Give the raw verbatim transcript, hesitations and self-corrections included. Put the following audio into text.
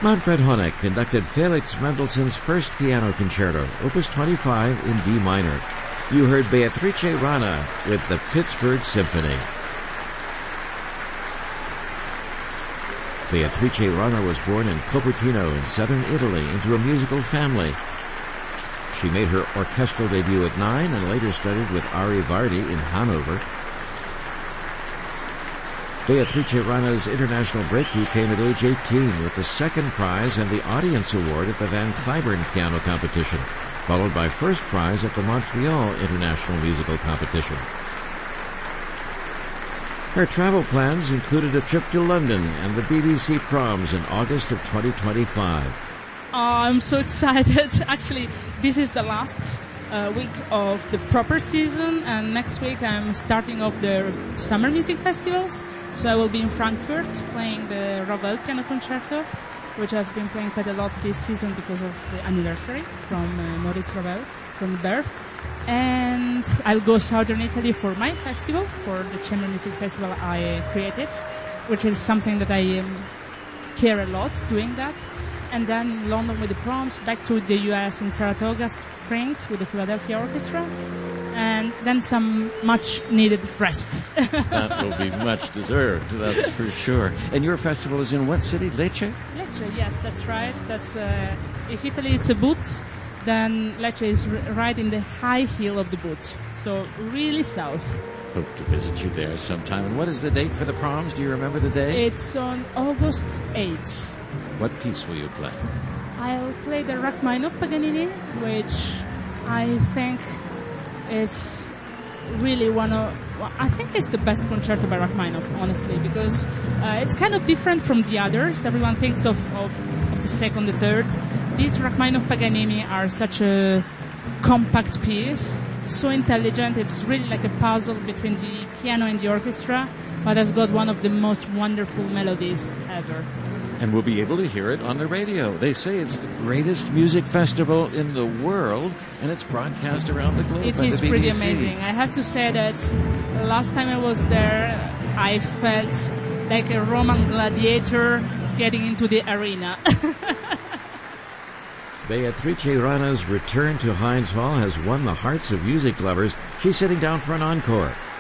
Manfred Honeck conducted Felix Mendelssohn's first piano concerto, Opus twenty-five in D minor. You heard Beatrice Rana with the Pittsburgh Symphony. Beatrice Rana was born in Cupertino in southern Italy into a musical family. She made her orchestral debut at nine and later studied with Ari Vardi in Hanover. Beatrice Rana's international breakthrough came at age eighteen with the second prize and the audience award at the Van Cliburn Piano Competition, followed by first prize at the Montreal International Musical Competition. Her travel plans included a trip to London and the B B C Proms in August of twenty twenty-five. Oh, I'm so excited. Actually, this is the last uh, week of the proper season, and next week I'm starting off the summer music festivals. So I will be in Frankfurt playing the Ravel Piano Concerto, which I've been playing quite a lot this season because of the anniversary from uh, Maurice Ravel, from birth. And I'll go southern Italy for my festival, for the chamber music festival I created, which is something that I um, care a lot doing that. And then London with the Proms, back to the U S in Saratoga Springs with the Philadelphia Orchestra, and then some much needed rest. That will be much deserved, that's for sure. And your festival is in what city? Lecce? Lecce, yes, that's right. That's uh, if Italy it's a boot, then Lecce is r- right in the high heel of the boot, so really south. Hope to visit you there sometime. And what is the date for the Proms? Do you remember the day? It's on August eighth. What piece will you play? I'll play the Rachmaninoff Paganini, which I think it's really one of, well, I think it's the best concerto by Rachmaninoff, honestly, because uh, it's kind of different from the others. Everyone thinks of, of, of the second, the third. These Rachmaninoff Paganini are such a compact piece, so intelligent. It's really like a puzzle between the piano and the orchestra, but has got one of the most wonderful melodies ever. And we'll be able to hear it on the radio. They say it's the greatest music festival in the world, and it's broadcast around the globe. It by is the pretty B B C. amazing. I have to say that the last time I was there, I felt like a Roman gladiator getting into the arena. Beatrice Rana's return to Heinz Hall has won the hearts of music lovers. She's sitting down for an encore.